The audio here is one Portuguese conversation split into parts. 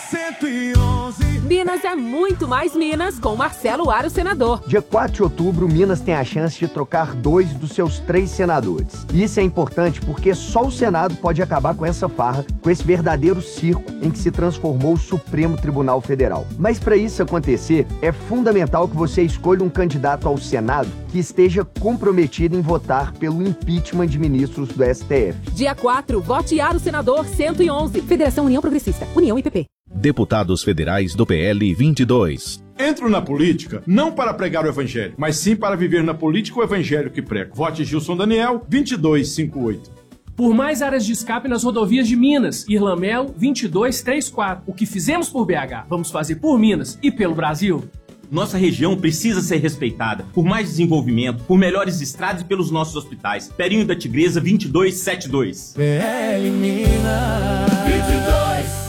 111. Minas é muito mais Minas com Marcelo Aro, senador. Dia 4 de outubro, Minas tem a chance de trocar 2 dos seus 3 senadores. E isso é importante porque só o Senado pode acabar com essa farra, com esse verdadeiro circo em que se transformou o Supremo Tribunal Federal. Mas para isso acontecer, é fundamental que você escolha um candidato ao Senado que esteja comprometido em votar pelo impeachment de ministros do STF. Dia 4, vote Aro, senador 111. Federação União Progressista, União e PP. Deputados federais do PL 22. Entro na política não para pregar o evangelho, mas sim para viver na política o evangelho que prego. Vote Gilson Daniel, 2258. Por mais áreas de escape nas rodovias de Minas. Irlamelo, 2234. O que fizemos por BH, vamos fazer por Minas e pelo Brasil. Nossa região precisa ser respeitada por mais desenvolvimento, por melhores estradas e pelos nossos hospitais. Perinho da Tigresa, 2272. PL Minas 22.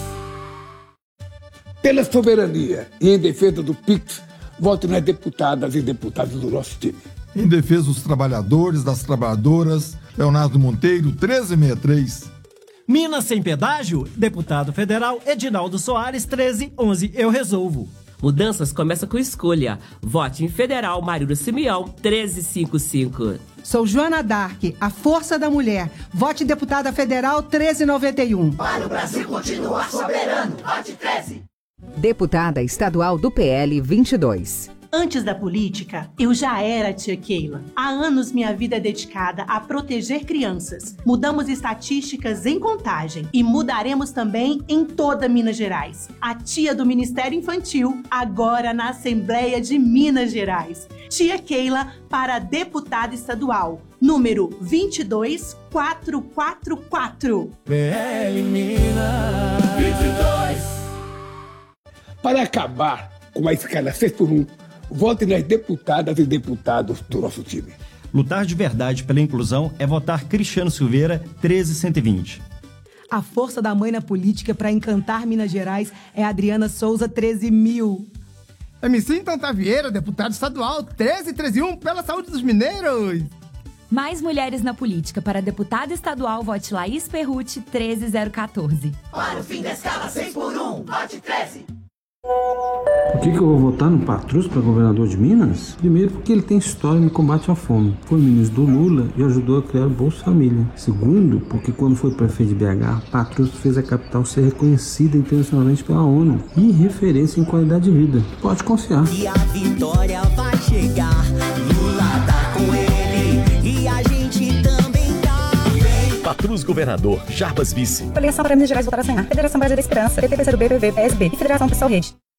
Pela soberania e em defesa do PIX, voto nas deputadas e deputados do nosso time. Em defesa dos trabalhadores, das trabalhadoras, Leonardo Monteiro, 1363. Minas sem pedágio, deputado federal Edinaldo Soares, 1311. Eu resolvo. Mudanças começa com escolha. Vote em Federal Marília Simeão, 1355. Sou Joana Dark, a força da mulher. Vote em deputada federal 1391. Para o Brasil continuar soberano, vote 13. Deputada estadual do PL 22. Antes da política, eu já era a tia Keila. Há anos minha vida é dedicada a proteger crianças. Mudamos estatísticas em Contagem e mudaremos também em toda Minas Gerais. A tia do Ministério Infantil, agora na Assembleia de Minas Gerais. Tia Keila para deputada estadual, número 22444. PL Minas 22. Para acabar com a escala 6x1, vote nas deputadas e deputados do nosso time. Lutar de verdade pela inclusão é votar Cristiano Silveira, 13120. A força da mãe na política para encantar Minas Gerais é Adriana Souza, 13.000. MC Tanta Vieira, deputado estadual, 1331, pela saúde dos mineiros. Mais mulheres na política. Para deputada estadual, vote Laís Perrucci, 13014. Para o fim da escala 6x1, vote 13. Por que eu vou votar no Patrus para governador de Minas? Primeiro, porque ele tem história no combate à fome. Foi ministro do Lula e ajudou a criar o Bolsa Família. Segundo, porque quando foi prefeito de BH, Patrus fez a capital ser reconhecida internacionalmente pela ONU e referência em qualidade de vida. Pode confiar. E a vitória vai chegar. Lula tá com ele e a gente também tá. Patrus governador, Jarbas vice. Coligação para Minas Gerais votar a Senhar. Federação Brasil da Esperança, PT, PCdoB, PV, PSB e Federação Pessoal Rede.